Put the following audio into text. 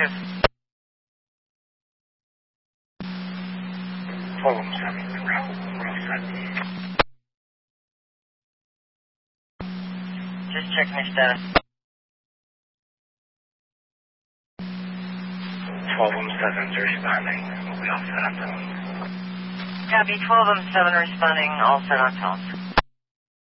Affirmative. 12-7, we're all set. Just checking your status. 12-7's responding. We'll be all set on phone. Copy, 12-7 responding, all set on phones.